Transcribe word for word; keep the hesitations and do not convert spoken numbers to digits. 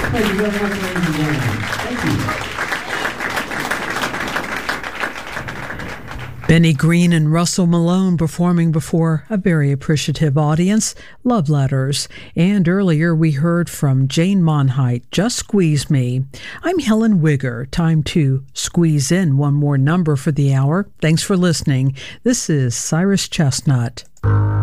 Thank you very much, ladies and gentlemen. Thank you. Benny Green and Russell Malone performing before a very appreciative audience, Love Letters. And earlier we heard from Jane Monheit, Just Squeeze Me. I'm Helen Wigger. Time to squeeze in one more number for the hour. Thanks for listening. This is Cyrus Chestnut.